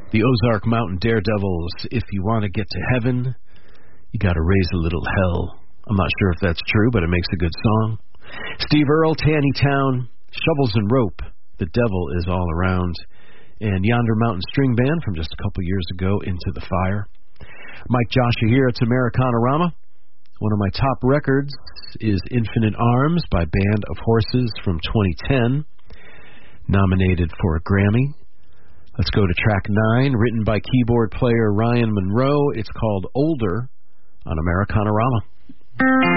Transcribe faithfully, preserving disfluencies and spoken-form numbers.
The Ozark Mountain Daredevils, If You Want to Get to Heaven, You Gotta Raise a Little Hell. I'm not sure if that's true, but it makes a good song. Steve Earle, Tannytown, Shovels and Rope, The Devil Is All Around, and Yonder Mountain String Band from just a couple years ago, Into the Fire. Mike Joshua here, it's Americana-rama. One of my top records is Infinite Arms by Band of Horses from twenty ten, nominated for a Grammy. Let's go to track nine, written by keyboard player Ryan Monroe. It's called Older on Americana-rama.